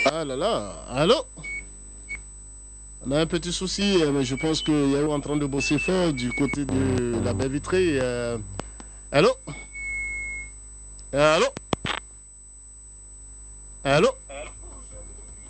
Ah là là, allô? On a un petit souci, mais je pense que Yahoo est en train de bosser fort du côté de la baie vitrée. Allô? Allô? Allô?